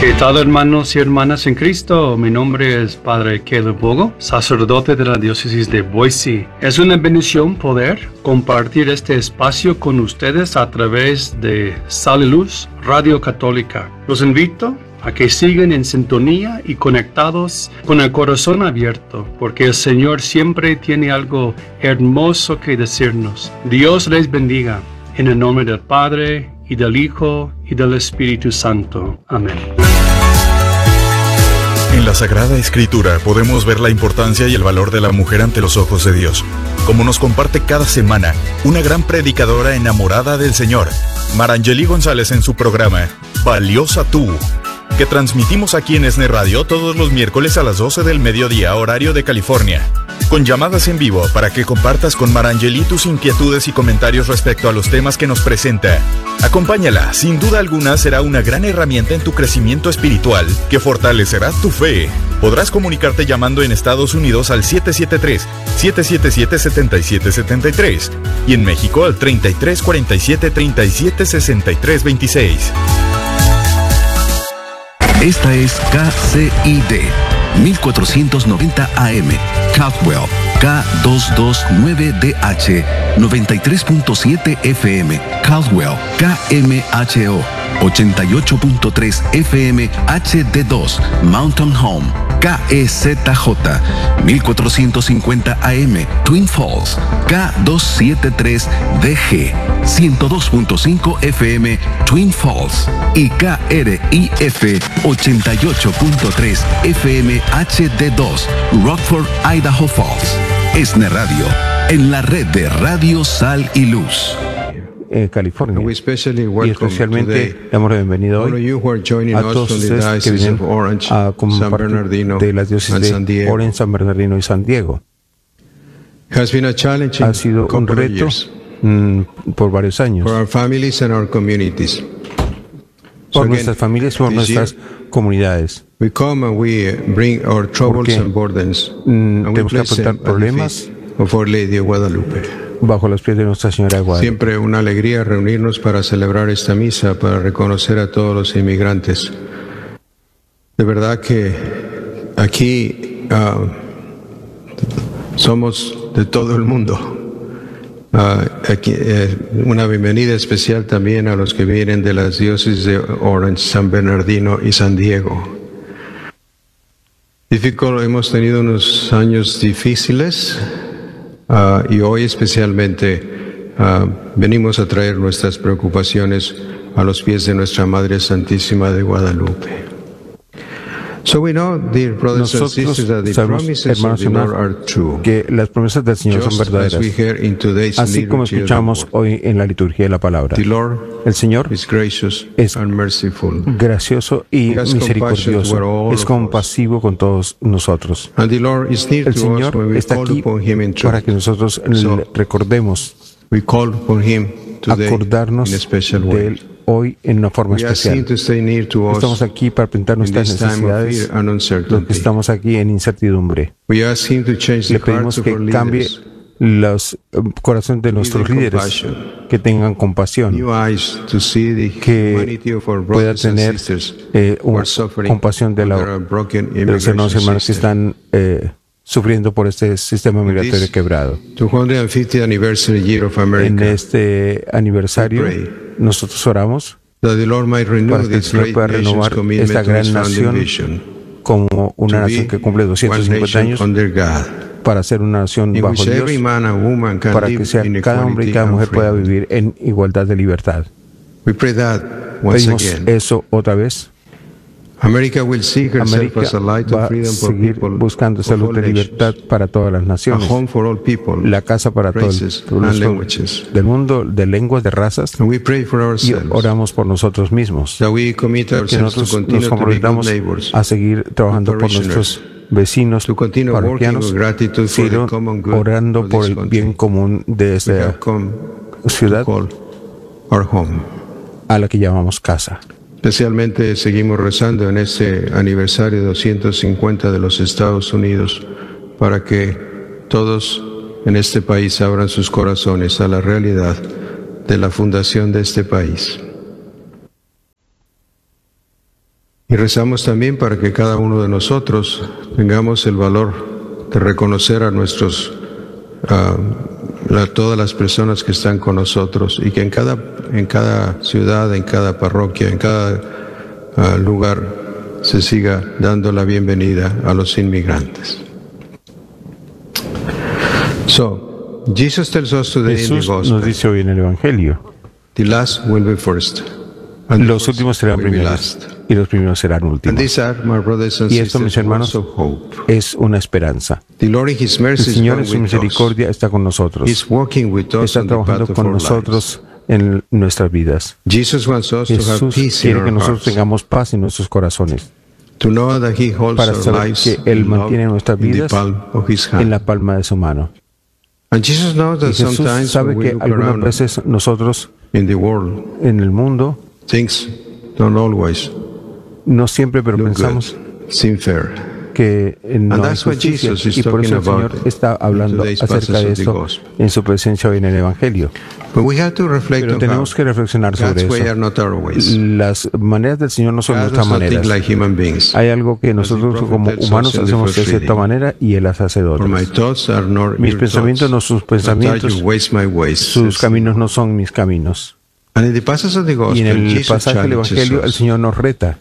¿Qué tal, hermanos y hermanas en Cristo? Mi nombre es Padre Caleb Bogo, sacerdote de la diócesis de Boise. Es una bendición poder compartir este espacio con ustedes a través de Sal y Luz Radio Católica. Los invito a que sigan en sintonía y conectados con el corazón abierto, porque el Señor siempre tiene algo hermoso que decirnos. Dios les bendiga. En el nombre del Padre, y del Hijo, y del Espíritu Santo. Amén. En la Sagrada Escritura podemos ver la importancia y el valor de la mujer ante los ojos de Dios, como nos comparte cada semana una gran predicadora enamorada del Señor, Marangeli González, en su programa Valiosa Tú, que transmitimos aquí en ESNE Radio todos los miércoles a las 12 del mediodía, horario de California, con llamadas en vivo para que compartas con Marangeli tus inquietudes y comentarios respecto a los temas que nos presenta. Acompáñala, sin duda alguna será una gran herramienta en tu crecimiento espiritual que fortalecerá tu fe. Podrás comunicarte llamando en Estados Unidos al 773-777-7773 y en México al 3347-376326. Esta es KCID 1490 AM, Caldwell, K229DH, 93.7 FM, Caldwell, KMHO, 88.3 FM, HD2, Mountain Home, KEZJ, 1450 AM, Twin Falls, K273DG, 102.5 FM, Twin Falls, y KRIF, 88.3 FM, HD2, Rockford, Idaho Falls. ESNE Radio, en la red de Radio Sal y Luz. California. Y especialmente damos la bienvenida hoy a todos ustedes que vienen a compartir de las diócesis de Orange, San Bernardino y San Diego. Ha sido un reto por varios años. Por nuestras familias y por nuestras comunidades. Porque tenemos que afrontar problemas bajo los pies de Nuestra Señora de Guadalupe. Siempre una alegría reunirnos para celebrar esta misa, para reconocer a todos los inmigrantes. De verdad que aquí somos de todo el mundo. Aquí, una bienvenida especial también a los que vienen de las diócesis de Orange, San Bernardino y San Diego. Hemos tenido unos años difíciles. Y hoy especialmente venimos a traer nuestras preocupaciones a los pies de nuestra Madre Santísima de Guadalupe. Nosotros sabemos, hermanos y hermanas, que las promesas del Señor son verdaderas, así como escuchamos hoy en la liturgia de la palabra. El Señor es gracioso y misericordioso, es compasivo con todos nosotros. El Señor está aquí para que nosotros le recordemos, acordarnos de Él hoy en una forma especial. Estamos aquí para presentar nuestras necesidades, los que estamos aquí en incertidumbre. Le pedimos que cambie los corazones de nuestros líderes, que tengan compasión, que pueda tener compasión de los hermanos y hermanas que están sufriendo por este sistema migratorio quebrado. En este aniversario, nosotros oramos para que el Señor pueda renovar esta gran nación como una nación que cumple 250 años, para ser una nación bajo Dios, para que cada hombre y cada mujer pueda vivir en igualdad de libertad. Pedimos eso otra vez. América va a seguir buscando esa luz de libertad para todas las naciones, la casa para todos del mundo, de lenguas, de razas, y oramos por nosotros mismos, que nosotros nos comprometamos a seguir trabajando por nuestros vecinos parroquianos, orando por el bien común de esta ciudad a la que llamamos casa. Especialmente seguimos rezando en este aniversario 250 de los Estados Unidos para que todos en este país abran sus corazones a la realidad de la fundación de este país. Y rezamos también para que cada uno de nosotros tengamos el valor de reconocer a nuestros todas las personas que están con nosotros, y que en cada ciudad, en cada parroquia, en cada lugar se siga dando la bienvenida a los inmigrantes. So, Jesus tells us today in the Jesús Gospel, nos dice hoy en el Evangelio, the last will be first, and los últimos serán will be primeros last. y los primeros serán And últimos. these are, my brothers and Y esto, mis sisters, hermanos, words of hope. es una esperanza. The Lord in His El mercy is Señor one en su with us. misericordia está con nosotros. He's working with us Está on the path trabajando of con our lives. nosotros en nuestras vidas. Jesus wants us to have Jesús peace in quiere our que nosotros hearts, tengamos paz en nuestros corazones, to know that He holds para our saber lives que Él mantiene nuestras in the vidas palm of His en hand. la palma de su mano. And Jesus knows Y that Jesús sometimes sabe when we que look algunas around veces nosotros in the world, en el mundo, things don't always no siempre, pero look pensamos good, seem fair. que no And hay that's what justicia, Jesus is y por eso el talking Señor about está hablando in today's acerca passage de of the esto gospel. en su presencia hoy en el Evangelio. But we have to reflect Pero on tenemos how que reflexionar sobre God's way are eso. not our ways. Las maneras del Señor no son God nuestras does not think maneras. like human beings. Hay algo que nosotros prophet como tells us humanos in the hacemos first de cierta reading. manera y Él las hace de For my otras. thoughts are not Mis your pensamientos no thoughts, sus but are pensamientos, your ways my ways. sus caminos no son mis caminos. And in the passage of the Y en gospel, el Jesus pasaje del challenges Evangelio el us. Señor nos reta.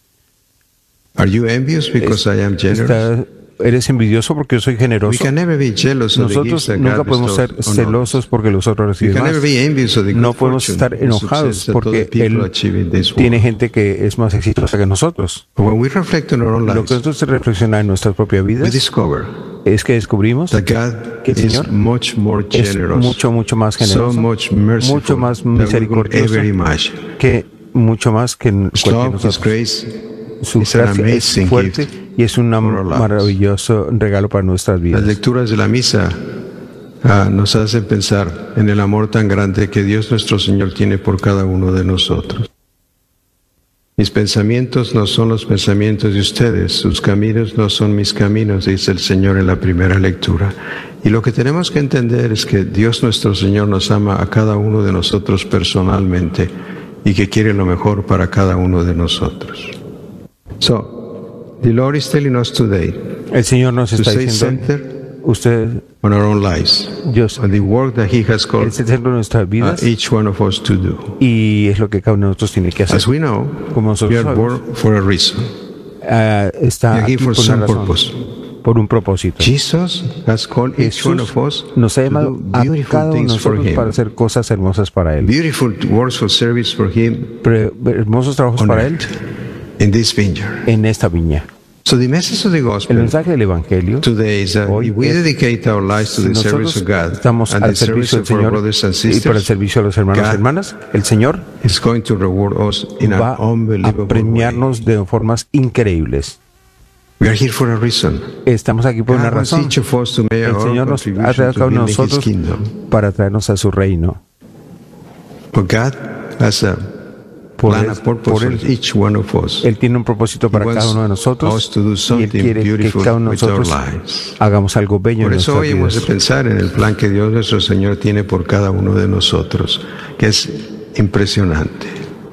Are you envious because I am generous? ¿Eres envidioso porque yo soy We generoso? can never be jealous of the gifts Nosotros that nunca God podemos ser bestows on us. celosos porque los otros We reciben can más. never be envious of the No good podemos fortune estar and enojados success that porque other people Él achieve in this tiene world. gente que es más exitosa que nosotros. But when we reflect on our own Lo lives, que nosotros reflexionamos en nuestras propias we vidas discover es que descubrimos that God que el is Señor much more es generous, mucho más so generoso, much merciful mucho más than we could misericordioso, ever imagine. que mucho más que His cualquier love, His nosotros. grace, Su is an gracia es amazing fuerte gift y es un for our lives. maravilloso regalo para nuestras Las vidas. lecturas de la misa nos hacen pensar en el amor tan grande que Dios nuestro Señor tiene por cada uno de nosotros. Mis pensamientos no son los pensamientos de ustedes, sus caminos no son mis caminos, dice el Señor en la primera lectura. Y lo que tenemos que entender es que Dios nuestro Señor nos ama a cada uno de nosotros personalmente y que quiere lo mejor para cada uno de nosotros. So, the Lord is telling us today El Señor nos to está stay diciendo, centered usted, on our own lives, Dios, on the work that He has Él called es el centro de nuestras vidas each one of us to do. y es lo que cada uno de nosotros tiene que hacer. As we know, Como nosotros we are sabemos, born for a reason. Está We are aquí here for por una some razón, purpose. por un propósito. Jesus has called each one of us Jesús nos ha to llamado do a beautiful cada uno de things for nosotros Him, para hacer cosas hermosas para Él. beautiful works of service for Him Hermosos trabajos on para Él earth, in this vineyard. en esta viña. So the message of the El gospel mensaje del Evangelio today is that hoy if we es, dedicate our lives to si the service nosotros of God estamos and al the service servicio del of our Señor brothers and y para el sisters, servicio de los hermanos y God hermanas, el Señor is going to reward us in an va a unbelievable way. premiarnos de formas increíbles. We are here for a reason. Estamos aquí por una God wants razón. each of us to make El our Señor nos ha contribution traído a to cada uno de building His nosotros kingdom. para traernos a su reino. But God has a Por plan, a él- purpose por for él. each one of us. Él tiene un propósito para He cada wants uno de nosotros us to do y Él something quiere que beautiful cada uno de with our nosotros lives. hagamos algo bello Por en eso nuestras hoy hemos de vidas. pensar en el plan que Dios nuestro Señor tiene por cada uno de nosotros, que es impresionante.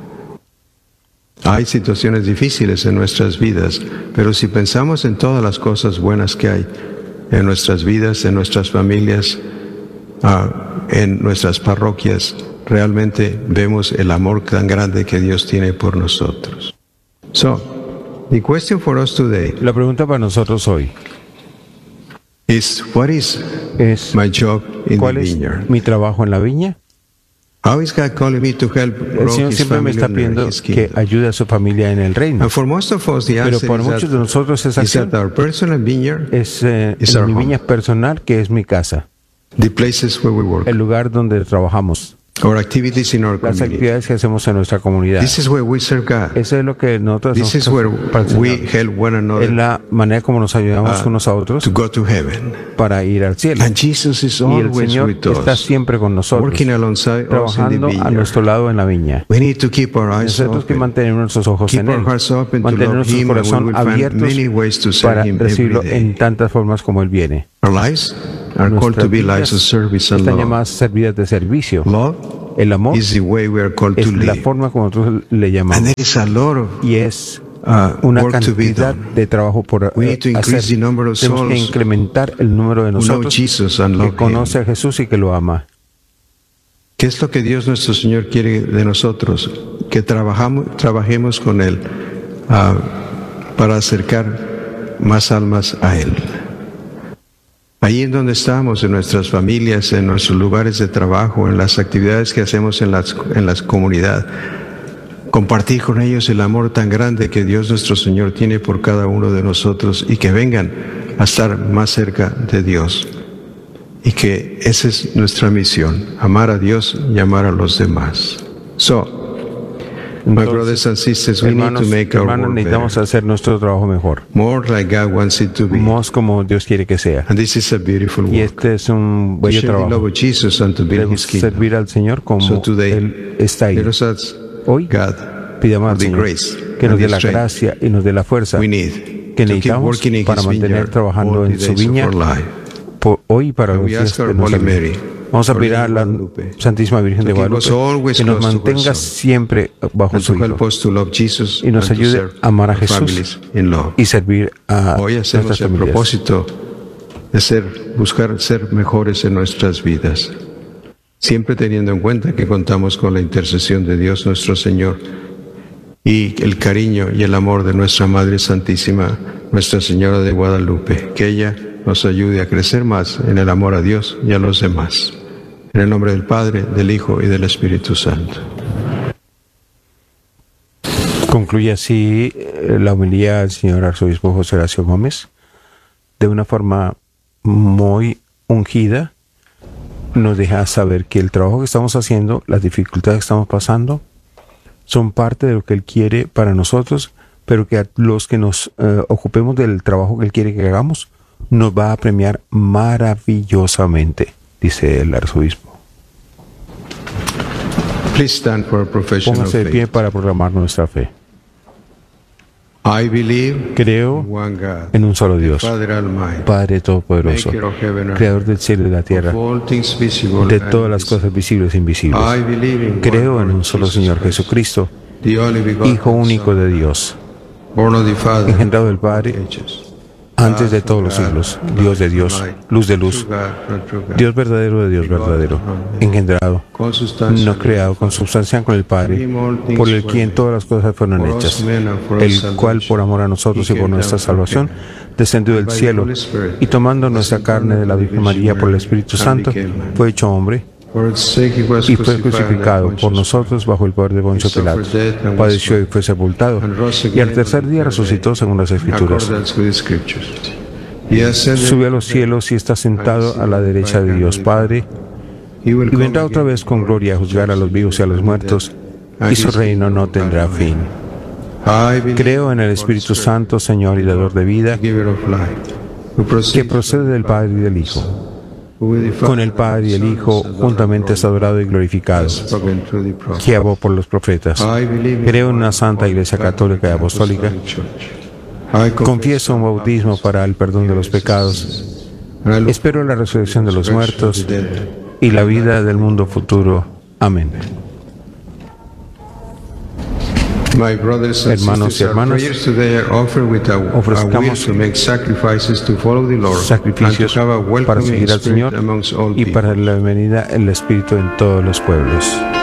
Hay situaciones difíciles en nuestras vidas, pero si pensamos en todas las cosas buenas que hay en nuestras vidas, en nuestras familias, en nuestras parroquias, realmente vemos el amor tan grande que Dios tiene por nosotros. So, the question for us today La pregunta para nosotros hoy is, what is es, my job in the ¿cuál es vineyard? mi trabajo en la viña? How is God calling me to help El grow Señor His siempre me family está under pidiendo His que kingdom? ayude a su familia en el reino. And for most of us, the Pero answer para is muchos de nosotros esa is that acción our personal vineyard, es is en our mi home. viña personal, que es mi casa, the places where we work, el lugar donde trabajamos, our activities in our las community. actividades que hacemos en nuestra comunidad. This is where we serve God. Eso es lo que nosotros This is hacemos where para el we Señor. help one Es another la manera como nos ayudamos unos a otros to go to heaven. para ir al cielo. And Jesus is Y el always Señor with está us, siempre con nosotros, working alongside us in the trabajando a vineyard. nuestro lado en la viña. We need to keep our eyes Nosotros que open, mantener nuestros ojos keep en our Él, hearts open to mantener love nuestro Him, and we corazón will find abiertos many ways to para serve Him every recibirlo day. en tantas formas como Él viene. Our lives are called Nuestras to be vidas lives of service and están love. llamadas a ser vidas de servicio. Love El amor is the way we are called to es la live. forma como nosotros le And llamamos. there is a lot of Y es una cantidad de trabajo por hacer. Tenemos que incrementar el número de nosotros que conoce a Jesús y que lo ama. ¿Qué es lo que Dios nuestro Señor quiere de nosotros? Que trabajemos con Él para acercar más almas a Él. Ahí en donde estamos, en nuestras familias, en nuestros lugares de trabajo, en las actividades que hacemos en la comunidad, compartir con ellos el amor tan grande que Dios nuestro Señor tiene por cada uno de nosotros y que vengan a estar más cerca de Dios. Y que esa es nuestra misión, amar a Dios y amar a los demás. My brothers and sisters, we need to make our work necesitamos better. hacer nuestro trabajo mejor. More like God wants it to be. Más como Dios quiere que sea. And this is a beautiful work. Y este es un We bello share the love trabajo. of Jesus and to build Debemos His kingdom. servir al Señor como So today, Él está ahí. let us ask Hoy God pidamos for al the Señor grace que nos and dé the la strength gracia y nos dé la fuerza we need que to keep necesitamos working in para His mantener vineyard trabajando all the en su days of viña our life. hoy y para And los we días ask our de nuestra Holy vida. Mary, Vamos a Our pedir a Lady la Guadalupe, Santísima Virgen de to keep Guadalupe us always que nos close to her mantenga Son, siempre bajo and su to help Hijo us to love Jesus y nos and to ayude serve a amar a our Jesús families in love. y servir a Hoy hacemos nuestras el familias. propósito de buscar ser mejores en nuestras vidas, siempre teniendo en cuenta que contamos con la intercesión de Dios nuestro Señor y el cariño y el amor de nuestra Madre Santísima, Nuestra Señora de Guadalupe, que ella nos ayude a crecer más en el amor a Dios y a los demás. En el nombre del Padre, del Hijo y del Espíritu Santo. Concluye así la homilía del señor arzobispo José Horacio Gómez. De una forma muy ungida, nos deja saber que el trabajo que estamos haciendo, las dificultades que estamos pasando, son parte de lo que Él quiere para nosotros, pero que a los que nos ocupemos del trabajo que Él quiere que hagamos, nos va a premiar maravillosamente, dice el arzobispo. Please stand for a profession of Póngase de pie faith. para proclamar nuestra fe. I believe Creo in one God, en un solo Dios, Father Almighty, Padre Todopoderoso, maker of heaven and Creador del cielo y la tierra, of all things visible de and todas las invisible. cosas visibles e invisibles. I believe in Creo one en un Lord solo Jesus Señor Christ, Jesucristo, the only begotten Hijo único Son, de Dios, born of the Father, engendrado del Padre, ages, antes de todos los siglos, Dios de Dios, luz de luz, true God from true God, Dios verdadero de Dios verdadero, engendrado, consubstantial, no creado, consubstancial con el Padre, por el quien todas las cosas fueron hechas, el cual por amor a nosotros y por nuestra salvación descendió del cielo y tomando nuestra carne de la Virgen María por el Espíritu Santo, fue hecho hombre y fue crucificado por nosotros bajo el poder de Poncio Pilato. Padeció y fue sepultado, y al tercer día resucitó según las Escrituras. Subió a los cielos y está sentado a la derecha de Dios Padre, y vendrá otra vez con gloria a juzgar a los vivos y a los muertos, y su reino no tendrá fin. Creo en el Espíritu Santo, Señor y dador de vida, que procede del Padre y del Hijo. Con el Padre y el Hijo juntamente es adorado y glorificado, que habló por los profetas. Creo en una santa Iglesia Católica y Apostólica. Confieso un bautismo para el perdón de los pecados. Espero la resurrección de los muertos y la vida del mundo futuro. Amén. Hermanos y hermanas, ofrezcamos sacrificios para seguir al Señor y para la venida del Espíritu en todos los pueblos.